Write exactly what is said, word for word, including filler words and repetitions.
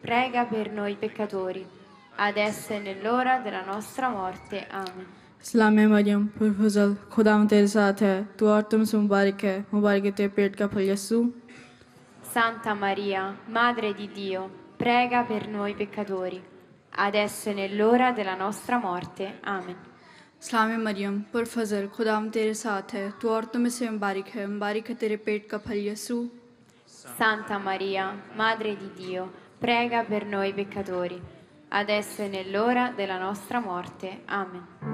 prega per noi peccatori, adesso e nell'ora della nostra morte. Amen. सलाम मरियम पुरफजल खुदाम तेरे साथ है तू औरतों में से मुबारक है मुबारक है तेरे पेट का फल यीशु Santa Maria, Madre di Dio, prega per noi peccatori, adesso e nell'ora della nostra morte. Amen. सलाम मरियम पुरफजल खुदाम तेरे साथ है तू औरतों में से मुबारक है मुबारक है तेरे पेट का फल यीशु Santa Maria, Madre di Dio, prega per noi peccatori, adesso e nell'ora della nostra morte. Amen.